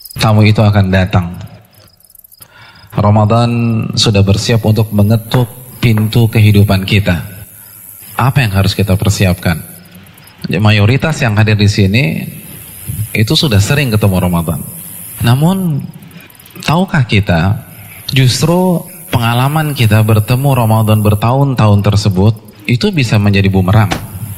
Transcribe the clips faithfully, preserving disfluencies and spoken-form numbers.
tamu itu akan datang. Ramadan sudah bersiap untuk mengetuk pintu kehidupan kita. Apa yang harus kita persiapkan? Mayoritas yang hadir di sini itu sudah sering ketemu Ramadan. Namun, tahukah kita justru pengalaman kita bertemu Ramadan bertahun-tahun tersebut itu bisa menjadi bumerang.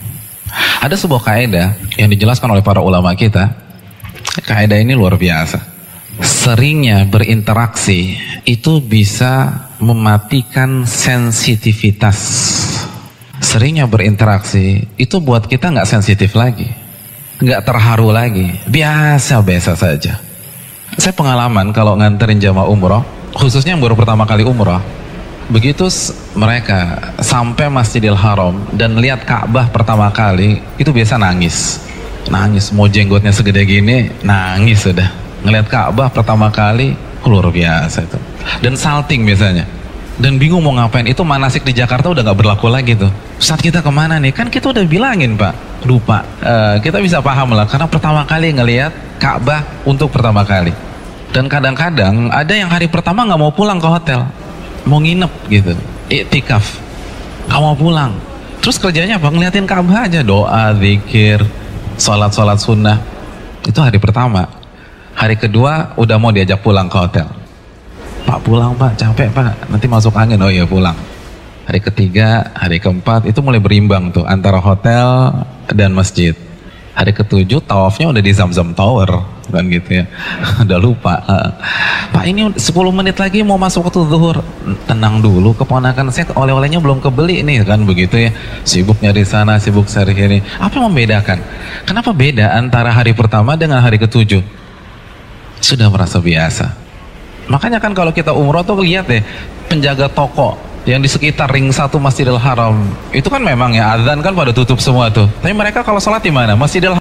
Ada sebuah kaidah yang dijelaskan oleh para ulama kita. Kaidah ini luar biasa. Seringnya berinteraksi itu bisa mematikan sensitivitas. Seringnya berinteraksi itu buat kita nggak sensitif lagi, nggak terharu lagi, biasa-biasa saja. Saya pengalaman kalau nganterin jamaah umroh, khususnya yang baru pertama kali umroh, begitu mereka sampai Masjidil Haram dan lihat Ka'bah pertama kali, itu biasa nangis, nangis, mau jenggotnya segede gini, nangis sudah. Ngelihat Ka'bah pertama kali, luar biasa itu. Dan salting biasanya. Dan bingung mau ngapain. Itu manasik di Jakarta udah gak berlaku lagi tuh. Ustaz, kita kemana nih? Kan kita udah bilangin Pak. Lupa. Uh, kita bisa paham lah. Karena pertama kali ngelihat Ka'bah untuk pertama kali. Dan kadang-kadang ada yang hari pertama gak mau pulang ke hotel. Mau nginep gitu. Iktikaf. Gak mau pulang. Terus kerjanya apa? Ngeliatin Ka'bah aja. Doa, zikir, sholat-sholat sunnah. Itu hari pertama. Hari kedua udah mau diajak pulang ke hotel. Pak, pulang Pak, capek Pak, nanti masuk angin. Oh iya, pulang. Hari ketiga, hari keempat itu mulai berimbang tuh antara hotel dan masjid. Hari ketujuh tawafnya udah di Zamzam Tower kan gitu ya. Udah lupa. Pak, ini sepuluh menit lagi mau masuk waktu zuhur. Tenang dulu, keponakan saya oleh-olehnya belum kebeli nih kan begitu ya. Sibuk nyari sana, sibuk cari sini. Apa yang membedakan? Kenapa beda antara hari pertama dengan hari ketujuh? Sudah merasa biasa. Makanya kan kalau kita umroh tuh lihat deh, penjaga toko yang di sekitar ring satu Masjidil Haram itu kan memang ya azan kan pada tutup semua tuh. Tapi mereka kalau sholat di mana? Masjidil